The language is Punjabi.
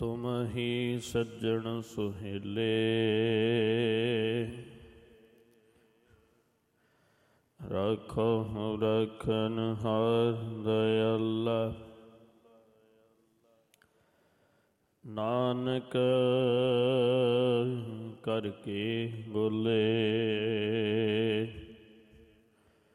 ਤੁਮ ਹੀ ਸੱਜਣ ਸੁਹੇਲੇ, ਰਾਖੋ ਰਖਨਹਾਰ ਦਇਆਲਾ। ਨਾਨਕ ਕਰ ਕੇ ਬੋਲੇ,